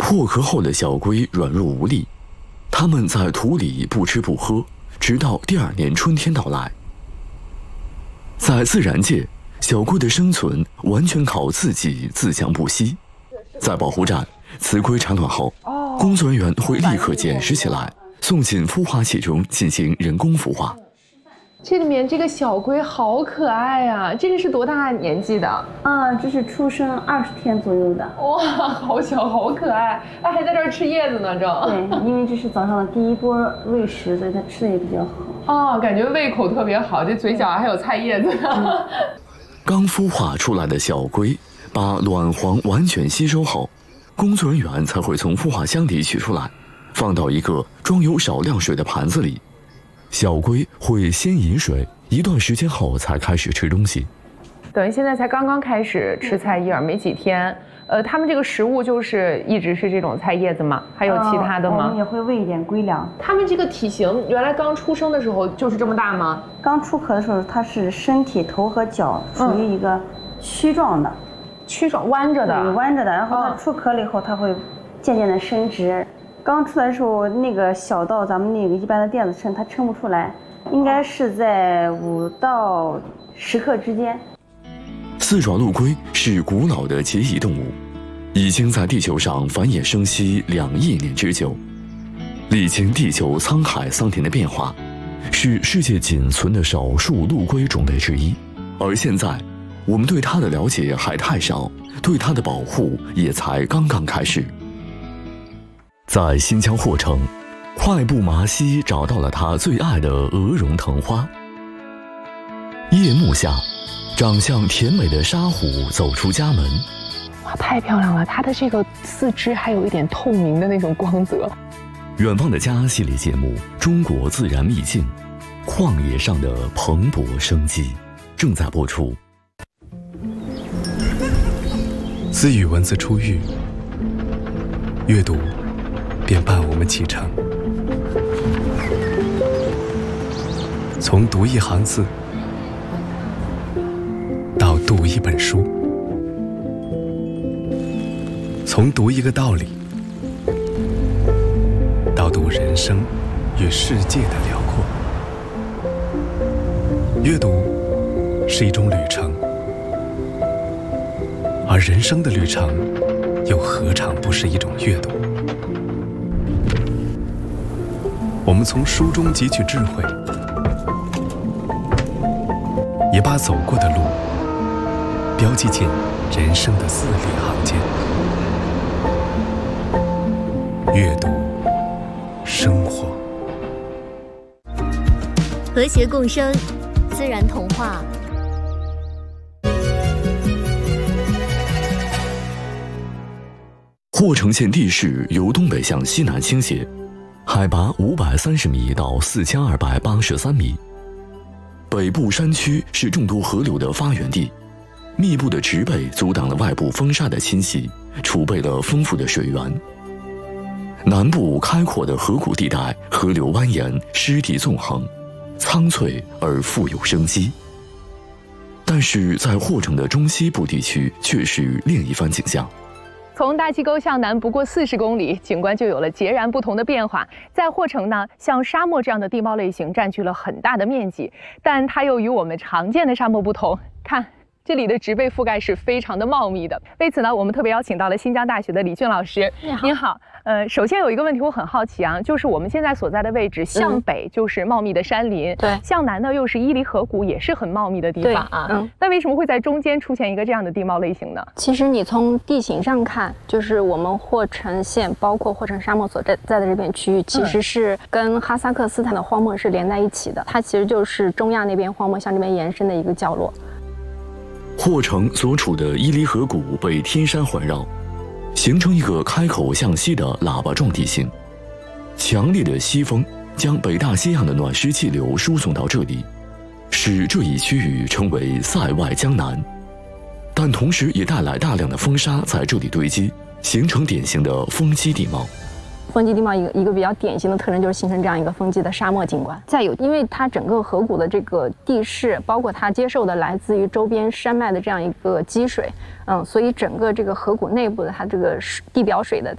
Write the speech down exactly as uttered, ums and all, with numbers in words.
破壳后的小龟软弱无力，它们在土里不吃不喝，直到第二年春天到来。在自然界，小龟的生存完全靠自己自强不息。在保护站，雌龟产卵后，工作人员会立刻捡拾起来，送进孵化器中进行人工孵化。 这里面这个小龟好可爱啊！这个是多大年纪的？ 啊，这是出生二十天左右的。 哇，好小，好可爱！它还在这儿吃叶子呢，正。 对，因为这是早上的第一波喂食，所以它吃的也比较好。 哦，感觉胃口特别好，这嘴角还有菜叶子。嗯、 刚孵化出来的小龟把卵黄完全吸收后，工作人员才会从孵化箱里取出来，放到一个装有少量水的盘子里。小龟会先饮水，一段时间后才开始吃东西。 等于现在才刚刚开始吃菜叶，没几天。呃，他们这个食物就是一直是这种菜叶子吗？还有其他的吗？ 呃、我们也会喂一点龟粮。 他们这个体型，原来刚出生的时候就是这么大吗？ 刚出壳的时候，它是身体头和脚属于一个曲状的， 曲状弯着的， 对，弯着的。然后它出壳了以后，它会渐渐的伸直。刚出来的时候，那个小到咱们那个一般的垫子称，它称不出来，应该是在五到十克之间。 四爪陆龟是古老的节蚁动物，已经在地球上繁衍生息两亿年之久，历经地球沧海桑田的变化，是世界仅存的少数陆龟种类之一。而现在，我们对它的了解还太少，对它的保护也才刚刚开始。在新疆霍城，快步麻希找到了他最爱的鹅绒藤花。夜幕下，长相甜美的沙虎走出家门。 哇，太漂亮了！它的这个四肢还有一点透明的那种光泽。 远方的家系列节目《中国自然秘境》，旷野上的蓬勃生机正在播出。 自与文字初遇，阅读便伴我们启程。从读一行字到读一本书，从读一个道理到读人生与世界的辽阔。阅读是一种旅程，而人生的旅程又何尝不是一种阅读？我们从书中汲取智慧，也把走过的路标记进人生的字里行间。阅读，生活， 和谐共生，自然童话。 霍城县地势由东北向西南倾斜，海拔五百三十米到四千二百八十三米。北部山区是众多河流的发源地，密布的植被阻挡了外部风沙的侵袭，储备了丰富的水源。南部开阔的河谷地带，河流蜿蜒，湿地纵横，苍翠而富有生机。但是在霍城的中西部地区却是另一番景象。 从大溪沟向南不过四十公里，景观就有了截然不同的变化。在霍城呢，像沙漠这样的地貌类型占据了很大的面积，但它又与我们常见的沙漠不同。看，这里的植被覆盖是非常的茂密的。为此呢，我们特别邀请到了新疆大学的李俊老师。 你好。 您好。呃，首先有一个问题我很好奇啊，就是我们现在所在的位置，向北就是茂密的山林， 对、嗯， 向南呢又是伊犁河谷，也是很茂密的地方啊。嗯，那为什么会在中间出现一个这样的地貌类型呢？ 其实你从地形上看，就是我们霍城县，包括霍城沙漠所在在的这片区域，其实是跟哈萨克斯坦的荒漠是连在一起的，它其实就是中亚那边荒漠向这边延伸的一个角落。 霍城所处的伊犁河谷被天山环绕，形成一个开口向西的喇叭状地形。强烈的西风将北大西洋的暖湿气流输送到这里，使这一区域称为塞外江南，但同时也带来大量的风沙在这里堆积，形成典型的风肌地貌。 风肌地貌一个一个比较典型的特征就是形成这样一个风肌的沙漠景观。再有，因为它整个河谷的这个地势，包括它接受的来自于周边山脉的这样一个积水，嗯，所以整个这个河谷内部的它这个地表水的